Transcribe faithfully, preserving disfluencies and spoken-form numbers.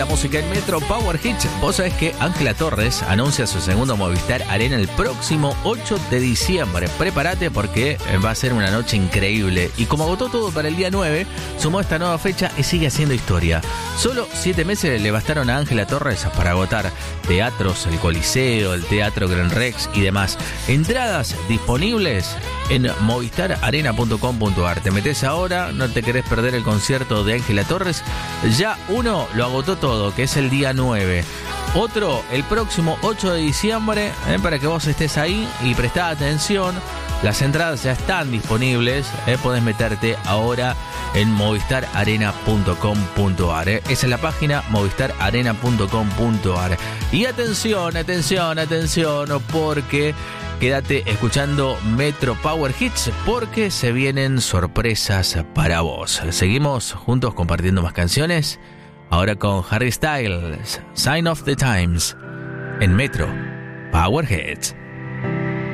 La música en Metro Power Hits. Vos sabés que Ángela Torres anuncia su segundo Movistar Arena el próximo ocho de diciembre. Prepárate porque va a ser una noche increíble. Y como agotó todo para el día nueve, sumó esta nueva fecha y sigue haciendo historia. Solo siete meses le bastaron a Ángela Torres para agotar teatros, el Coliseo, el Teatro Gran Rex y demás. Entradas disponibles en movistar arena punto com punto ar. Te metés ahora, no te querés perder el concierto de Ángela Torres. Ya uno lo agotó todo, que es el día nueve. Otro, el próximo ocho de diciembre, eh, para que vos estés ahí y prestá atención. Las entradas ya están disponibles, eh, podés meterte ahora en movistar arena punto com punto ar. Eh. Esa es la página, movistar arena punto com punto ar. Y atención, atención, atención, porque quédate escuchando Metro Power Hits, porque se vienen sorpresas para vos. Seguimos juntos compartiendo más canciones. Ahora con Harry Styles, Sign of the Times, en Metro Power Hits.